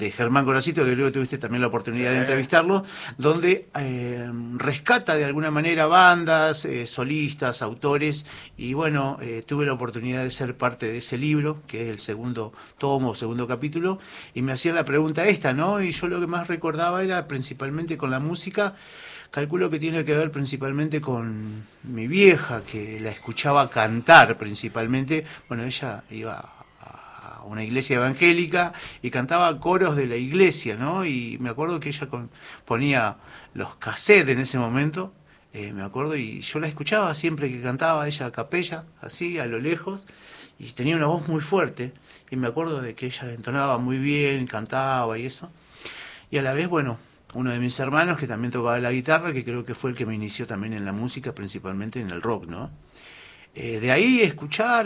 Germán Gorosito, que creo que tuviste también la oportunidad de entrevistarlo, donde rescata de alguna manera bandas, solistas, autores, y bueno, tuve la oportunidad de ser parte de ese libro, que es el segundo tomo, segundo capítulo, y me hacían la pregunta esta, ¿no? Y yo lo que más recordaba era principalmente con la música. Calculo que tiene que ver principalmente con mi vieja, que la escuchaba cantar principalmente. Bueno, ella iba a una iglesia evangélica y cantaba coros de la iglesia, ¿no? Y me acuerdo que ella ponía los cassettes en ese momento, me acuerdo, y yo la escuchaba siempre que cantaba ella a capella, así, a lo lejos, y tenía una voz muy fuerte, y me acuerdo de que ella entonaba muy bien, cantaba y eso. Y a la vez, bueno, uno de mis hermanos que también tocaba la guitarra, que creo que fue el que me inició también en la música, principalmente en el rock, ¿no? De ahí escuchar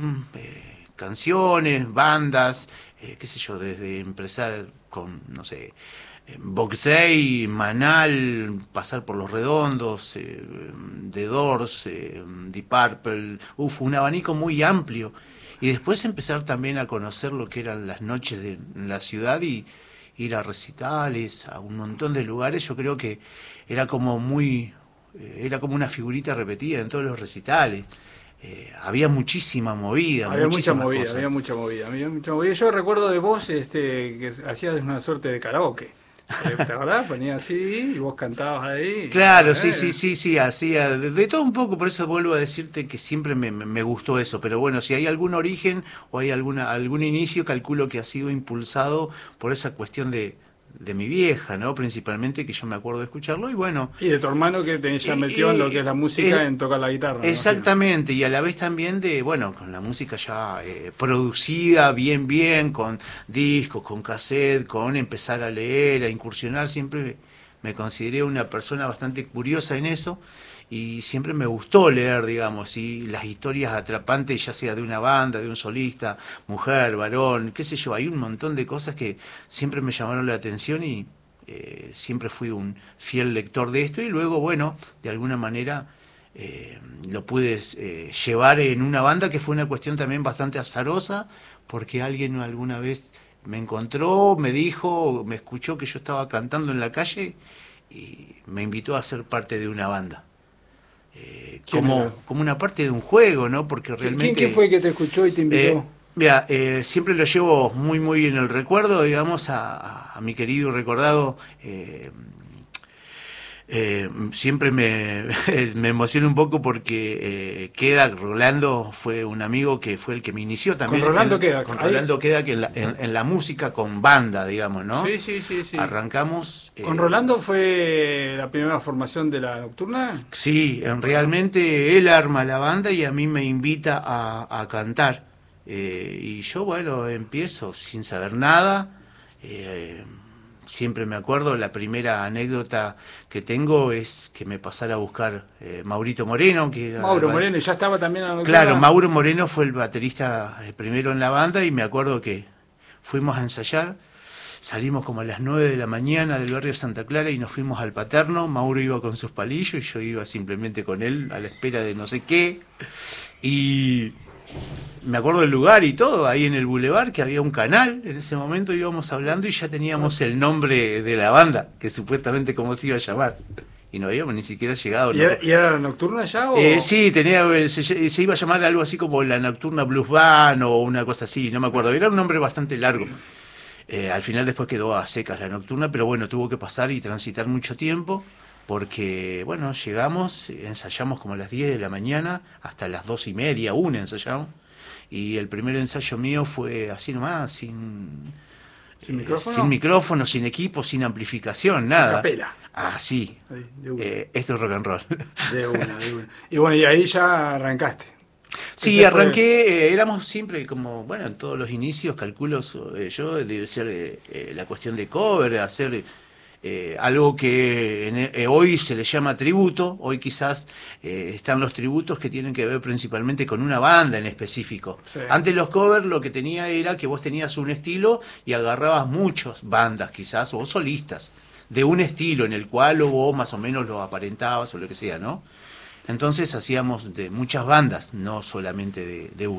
canciones, bandas, qué sé yo, desde empezar con, no sé, Box Day, Manal, pasar por Los Redondos, The Doors, Deep Purple, un abanico muy amplio. Y después empezar también a conocer lo que eran las noches de la ciudad y ir a recitales, a un montón de lugares. Yo creo que era como era como una figurita repetida en todos los recitales. Había muchísima movida, había mucha movida. Yo recuerdo de vos que hacías una suerte de karaoke. ¿Te acordás? Ponías así y vos cantabas ahí. Claro, sí, hacía de todo un poco, por eso vuelvo a decirte que siempre me gustó eso, pero bueno, si hay algún origen o hay algún inicio, calculo que ha sido impulsado por esa cuestión de mi vieja, ¿no? Principalmente, que yo me acuerdo de escucharlo, y bueno... Y de tu hermano que ya metió en lo que es la música, en tocar la guitarra. Exactamente, y a la vez también con la música ya producida, bien, con discos, con cassette, con empezar a leer, a incursionar. Siempre me consideré una persona bastante curiosa en eso, y siempre me gustó leer, digamos, y las historias atrapantes, ya sea de una banda, de un solista, mujer, varón, qué sé yo, hay un montón de cosas que siempre me llamaron la atención y siempre fui un fiel lector de esto, y luego, bueno, de alguna manera lo pude llevar en una banda, que fue una cuestión también bastante azarosa, porque alguien alguna vez me encontró, me dijo, me escuchó que yo estaba cantando en la calle y me invitó a ser parte de una banda. Como una parte de un juego, ¿no? Porque realmente... ¿Quién fue que te escuchó y te invitó? Mira, siempre lo llevo muy en el recuerdo, digamos, a mi querido y recordado... siempre me emociona un poco porque Rolando fue un amigo que fue el que me inició también. Con Rolando Queda que en la música con banda, digamos, ¿no? Sí. Arrancamos... ¿Con Rolando fue la primera formación de la Nocturna? Sí, realmente él arma la banda y a mí me invita a cantar. Y yo, bueno, empiezo sin saber nada. Siempre me acuerdo, la primera anécdota que tengo es que me pasara a buscar Maurito Moreno. Moreno, ya estaba también en la Nocturna. Claro, Mauro Moreno fue el baterista primero en la banda, y me acuerdo que fuimos a ensayar, salimos como a las 9 de la mañana del barrio Santa Clara y nos fuimos al Paterno. Mauro iba con sus palillos y yo iba simplemente con él a la espera de no sé qué, y... me acuerdo del lugar y todo, ahí en el Boulevard, que había un canal, en ese momento íbamos hablando y ya teníamos el nombre de la banda, que supuestamente cómo se iba a llamar, y no habíamos ni siquiera llegado. ¿Y era la Nocturna ya? Sí, se iba a llamar algo así como la Nocturna Blues Band o una cosa así, no me acuerdo, era un nombre bastante largo. Al final después quedó a secas la Nocturna, pero bueno, tuvo que pasar y transitar mucho tiempo, porque, bueno, llegamos, ensayamos como a las 10 de la mañana, hasta las 2:30, 1 ensayamos, y el primer ensayo mío fue así nomás, sin micrófono, sin equipo, sin amplificación, nada. Capela. Sí. Esto es rock and roll. De una. Y bueno, y ahí ya arrancaste. Sí, arranqué, éramos siempre como, bueno, en todos los inicios, calculo yo, debe ser la cuestión de cover, hacer... algo que hoy se le llama tributo. Hoy quizás están los tributos que tienen que ver principalmente con una banda en específico. Sí. Antes los covers lo que tenía era que vos tenías un estilo y agarrabas muchas bandas quizás, o solistas, de un estilo en el cual vos más o menos lo aparentabas o lo que sea, ¿no? Entonces hacíamos de muchas bandas, no solamente de una.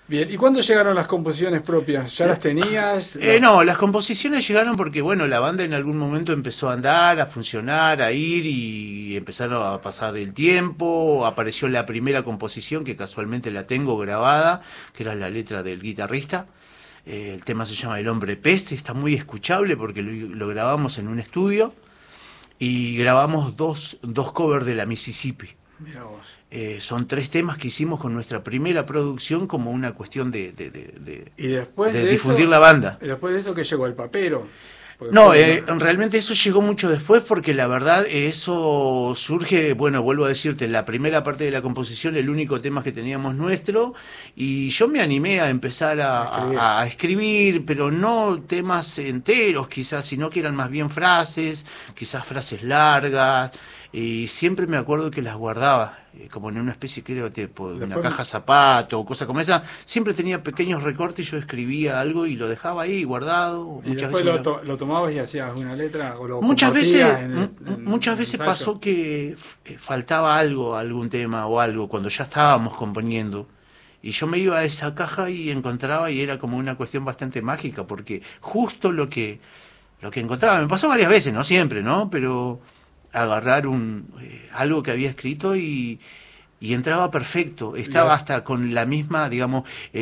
Bien, ¿y cuándo llegaron las composiciones propias? ¿Ya las tenías? No, las composiciones llegaron porque, bueno, la banda en algún momento empezó a andar, a funcionar, a ir y empezaron a pasar el tiempo. Apareció la primera composición, que casualmente la tengo grabada, que era la letra del guitarrista. El tema se llama El Hombre Pez, está muy escuchable porque lo grabamos en un estudio y grabamos dos covers de la Mississippi. Mirá vos. Son 3 temas que hicimos con nuestra primera producción como una cuestión de Y después de difundir eso, la banda. y después de eso que llegó el papero. No, realmente eso llegó mucho después porque la verdad eso surge, bueno, vuelvo a decirte, la primera parte de la composición, el único tema que teníamos nuestro, y yo me animé a empezar a escribir, pero no temas enteros quizás, sino que eran más bien frases, quizás frases largas, y siempre me acuerdo que las guardaba, como en una especie, creo, tipo, una caja zapato o cosa como esa. Siempre tenía pequeños recortes, yo escribía algo y lo dejaba ahí guardado. ¿Y muchas después veces lo tomabas y hacías una letra? ¿O lo muchas veces muchas veces pasó que faltaba algo, algún tema o algo, cuando ya estábamos componiendo. Y yo me iba a esa caja y encontraba, y era como una cuestión bastante mágica, porque justo lo que encontraba, me pasó varias veces, no siempre, ¿no? Pero agarrar algo que había escrito y entraba perfecto, estaba hasta con la misma, digamos,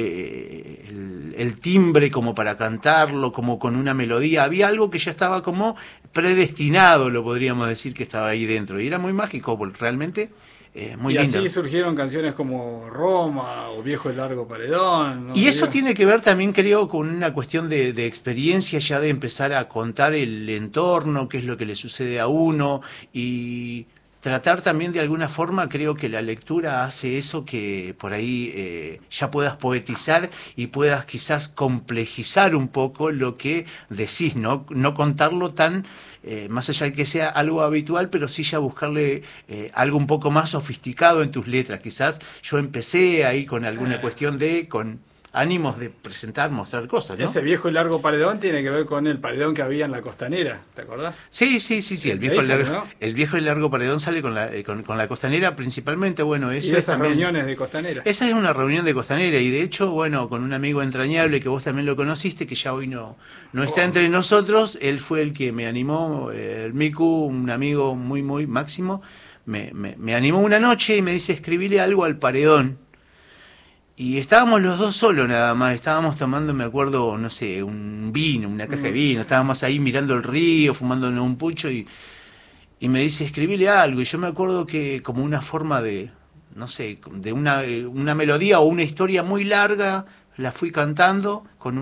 el timbre como para cantarlo, como con una melodía, había algo que ya estaba como predestinado, lo podríamos decir, que estaba ahí dentro, y era muy mágico, realmente muy lindo. Y así surgieron canciones como Roma o Viejo y Largo Paredón, ¿no? Y eso tiene que ver también, creo, con una cuestión de experiencia, ya de empezar a contar el entorno, qué es lo que le sucede a uno, y tratar también de alguna forma, creo que la lectura hace eso, que por ahí ya puedas poetizar y puedas quizás complejizar un poco lo que decís, no contarlo tan, más allá de que sea algo habitual, pero sí ya buscarle algo un poco más sofisticado en tus letras. Quizás yo empecé ahí con alguna cuestión con ánimos de presentar, mostrar cosas, ¿no? Ese Viejo y Largo Paredón tiene que ver con el paredón que había en la Costanera, ¿te acordás? Sí, el viejo y largo paredón sale con la Costanera principalmente, bueno, eso y es esas también, reuniones de Costanera. Esa es una reunión de Costanera, y de hecho, bueno, con un amigo entrañable que vos también lo conociste, que ya hoy no está entre nosotros, él fue el que me animó, el Miku, un amigo muy, muy máximo, me animó una noche y me dice, escribile algo al paredón. Y estábamos los dos solos nada más, estábamos tomando, me acuerdo, no sé, un vino, una caja de vino, estábamos ahí mirando el río, fumándonos un pucho, y me dice, escribile algo, y yo me acuerdo que como una forma de, no sé, de una melodía o una historia muy larga, la fui cantando con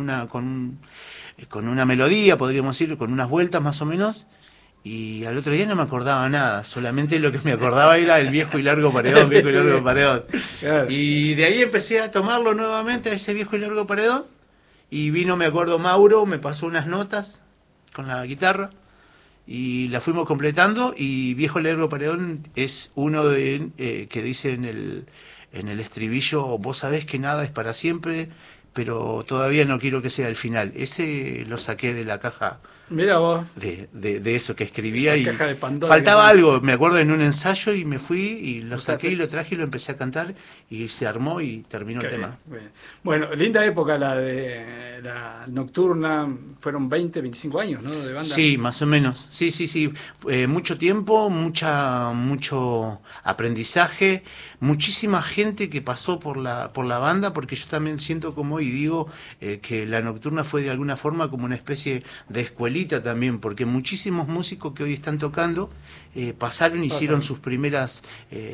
una melodía, podríamos decir, con unas vueltas más o menos. Y al otro día no me acordaba nada, solamente lo que me acordaba era el viejo y largo paredón, viejo y largo paredón. Claro. Y de ahí empecé a tomarlo nuevamente, a ese viejo y largo paredón, y vino, me acuerdo, Mauro, me pasó unas notas con la guitarra, y la fuimos completando, y viejo y largo paredón es uno que dice en el estribillo, vos sabés que nada es para siempre, pero todavía no quiero que sea el final. Ese lo saqué de la caja. Mira vos. De eso que escribía. Esa y caja de Pandora, faltaba algo, me acuerdo, en un ensayo, y me fui y lo saqué y lo traje y lo empecé a cantar y se armó y terminó el tema. Bien. Bueno, linda época la de la Nocturna, fueron 20, 25 años, ¿no? De banda. Sí, más o menos. Sí. Mucho tiempo, mucho aprendizaje, muchísima gente que pasó por la banda, porque yo también siento como, y digo, que la Nocturna fue de alguna forma como una especie de escuelita también, porque muchísimos músicos que hoy están tocando pasaron, hicieron sus primeras,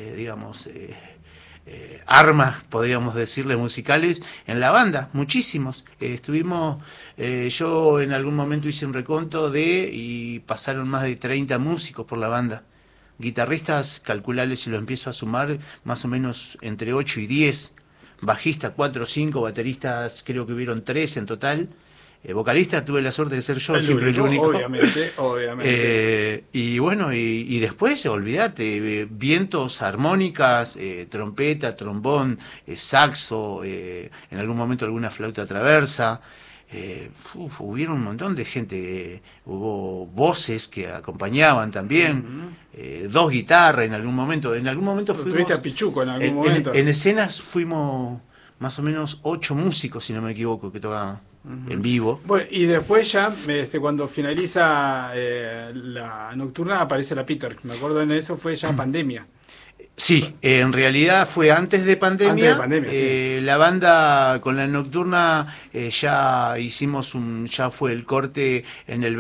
armas, podríamos decirle, musicales en la banda, muchísimos. Estuvimos, yo en algún momento hice un reconto y pasaron más de 30 músicos por la banda. Guitarristas, calculales, si lo empiezo a sumar, más o menos entre 8 y 10. Bajistas 4 o 5, bateristas creo que hubieron 3 en total. Vocalista tuve la suerte de ser yo, siempre el único. Obviamente. Y bueno, y después, olvídate, vientos, armónicas, trompeta, trombón, saxo, en algún momento alguna flauta traversa. Hubieron un montón de gente, hubo voces que acompañaban también, 2 guitarras en algún momento fuimos, ¿tuviste a Pichuco en algún momento? En escenas fuimos más o menos 8 músicos, si no me equivoco, que tocaban en vivo. Bueno, y después ya, cuando finaliza la nocturna, aparece la Peter. Me acuerdo en eso, fue ya pandemia. Sí, en realidad fue antes de pandemia. Antes de pandemia, sí. La banda con la nocturna ya hicimos ya fue el corte en el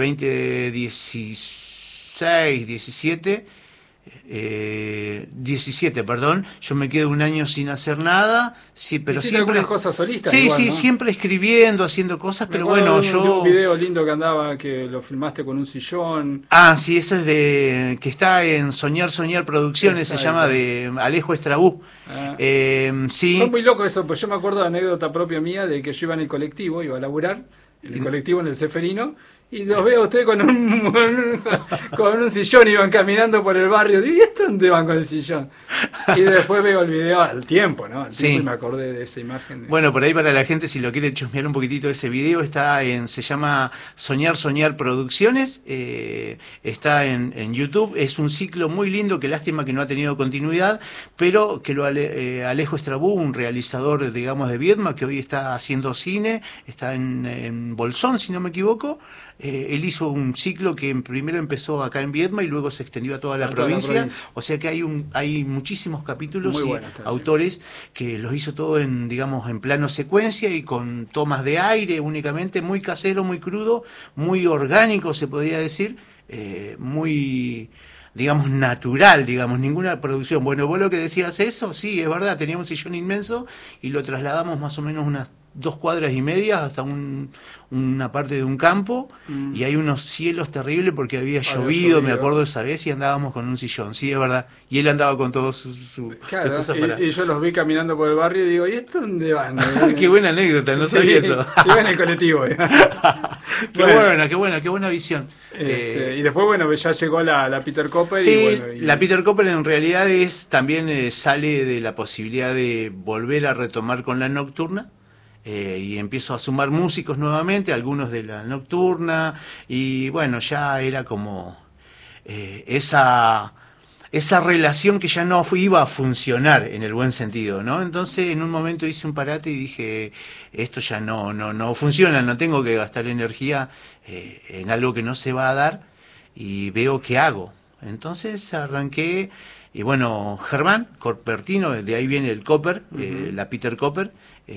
2016, 17, perdón. Yo me quedo un año sin hacer nada, sí, pero hiciste siempre algunas cosas solistas. Sí, igual, sí, ¿no? siempre escribiendo, haciendo cosas, pero bueno, de un video lindo que andaba, que lo filmaste con un sillón. Ah, sí, eso es que está en Soñar Producciones. Exacto. Se llama, de Alejo Estrabú. Sí. Fue muy loco eso, pues yo me acuerdo de anécdota propia mía de que yo iba en el colectivo, iba a laburar en el colectivo, en el Ceferino, y los veo a ustedes con un sillón, iban caminando por el barrio. Digo, ¿y esto dónde van con el sillón? Y después veo el video al tiempo, ¿no? Sí. Y me acordé de esa imagen. Bueno, por ahí para la gente, si lo quiere chusmear un poquitito, ese video se llama Soñar Producciones, está en YouTube. Es un ciclo muy lindo, que lástima que no ha tenido continuidad, pero que Alejo Estrabú, un realizador, digamos, de Viedma, que hoy está haciendo cine, está en Bolsón, si no me equivoco. Él hizo un ciclo que primero empezó acá en Viedma y luego se extendió a toda la provincia. O sea que hay muchísimos capítulos y autores que los hizo todo en plano secuencia y con tomas de aire únicamente, muy casero, muy crudo, muy orgánico, se podría decir, muy, natural, ninguna producción. Bueno, vos lo que decías eso, sí, es verdad, teníamos un sillón inmenso y lo trasladamos más o menos unas 2 cuadras y media hasta una parte de un campo, y hay unos cielos terribles porque había llovido, me acuerdo esa vez, y andábamos con un sillón, sí, es verdad, y él andaba con todas sus cosas y yo los vi caminando por el barrio y digo, ¿y esto dónde van? Qué buena anécdota, no sabía eso. Iba en el colectivo. Qué buena visión. Y después, bueno, ya llegó la Peter Copper. Sí, la Peter Copper en realidad también sale de la posibilidad de volver a retomar con la nocturna. Y empiezo a sumar músicos nuevamente, algunos de la nocturna, y bueno, ya era como esa relación que ya no iba a funcionar en el buen sentido, ¿no? Entonces en un momento hice un parate y dije, esto ya no funciona, no tengo que gastar energía en algo que no se va a dar, y veo qué hago. Entonces arranqué, y bueno, Germán Corpertino, de ahí viene el Copper, la Peter Copper.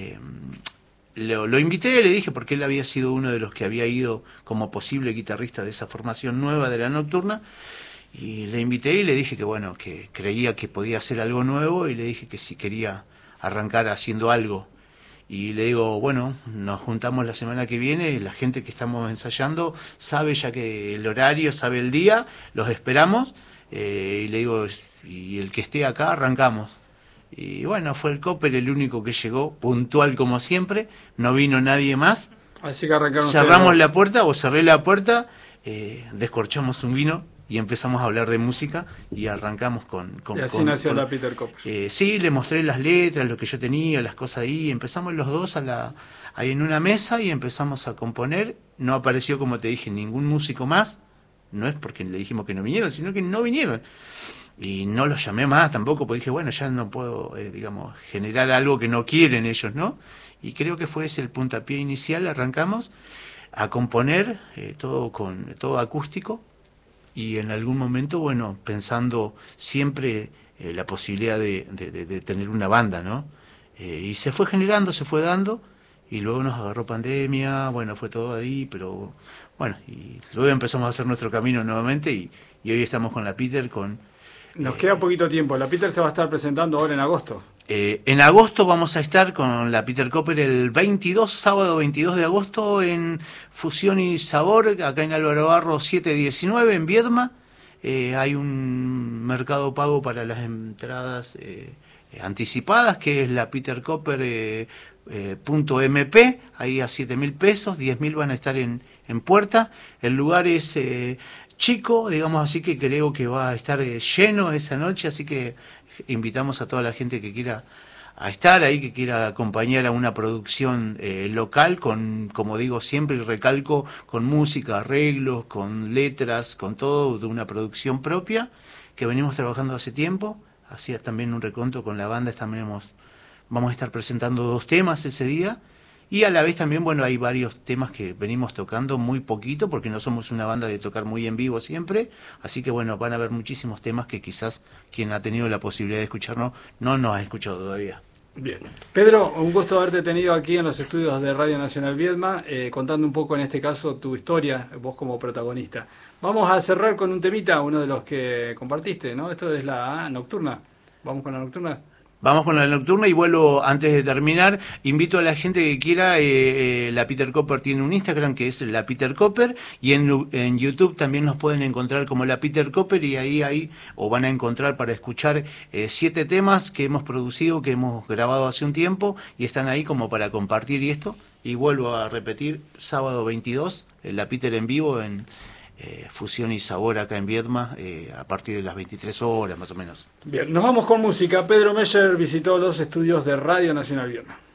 Lo invité, le dije, porque él había sido uno de los que había ido como posible guitarrista de esa formación nueva de la nocturna, y le invité y le dije que bueno, que creía que podía hacer algo nuevo, y le dije que si quería arrancar haciendo algo, y le digo, bueno, nos juntamos la semana que viene, la gente que estamos ensayando sabe ya que el horario, sabe el día, los esperamos, y le digo, y el que esté acá arrancamos. Y bueno, fue el Copper el único que llegó, puntual como siempre, no vino nadie más. Así que arrancaron. Cerramos la puerta, cerré la puerta, descorchamos un vino y empezamos a hablar de música, y arrancamos y así nació la Peter Copper. Sí, le mostré las letras, lo que yo tenía, las cosas ahí, empezamos los dos ahí en una mesa y empezamos a componer. No apareció, como te dije, ningún músico más, no es porque le dijimos que no vinieron, sino que no vinieron. Y no los llamé más tampoco, porque dije, bueno, ya no puedo, generar algo que no quieren ellos, ¿no? Y creo que fue ese el puntapié inicial. Arrancamos a componer, todo acústico, y en algún momento, bueno, pensando siempre la posibilidad de tener una banda, ¿no? Y se fue generando, se fue dando, y luego nos agarró pandemia, bueno, fue todo ahí, pero bueno, y luego empezamos a hacer nuestro camino nuevamente, y hoy estamos con la Peter, Nos queda poquito tiempo. La Peter se va a estar presentando ahora en agosto. En agosto vamos a estar con la Peter Copper el sábado 22 de agosto, en Fusión y Sabor, acá en Álvaro Barro 719, en Viedma. Hay un mercado pago para las entradas anticipadas, que es la Peter Copper .mp, ahí a 7.000 pesos, 10.000 van a estar en puerta. El lugar es chico, digamos así, que creo que va a estar lleno esa noche, así que invitamos a toda la gente que quiera a estar ahí, que quiera acompañar a una producción local, como digo siempre y recalco, con música, arreglos, con letras, con todo, de una producción propia que venimos trabajando hace tiempo. Hacía también un reconto con la banda, también hemos vamos a estar presentando 2 temas ese día. Y a la vez también, bueno, hay varios temas que venimos tocando muy poquito, porque no somos una banda de tocar muy en vivo siempre. Así que bueno, van a haber muchísimos temas que quizás quien ha tenido la posibilidad de escucharnos no nos ha escuchado todavía. Bien. Pedro, un gusto haberte tenido aquí en los estudios de Radio Nacional Viedma, contando un poco en este caso tu historia, vos como protagonista. Vamos a cerrar con un temita, uno de los que compartiste, ¿no? Esto es la nocturna. ¿Vamos con la nocturna? Vamos con la nocturna y vuelvo antes de terminar. Invito a la gente que quiera, la Peter Copper tiene un Instagram que es la Peter Copper, y en YouTube también nos pueden encontrar como la Peter Copper, y ahí o van a encontrar para escuchar 7 temas que hemos producido, que hemos grabado hace un tiempo, y están ahí como para compartir y esto. Y vuelvo a repetir, sábado 22, la Peter en vivo en Fusión y Sabor acá en Viedma, a partir de las 23 horas más o menos. Bien, nos vamos con música. Pedro Meyer visitó los estudios de Radio Nacional Viedma.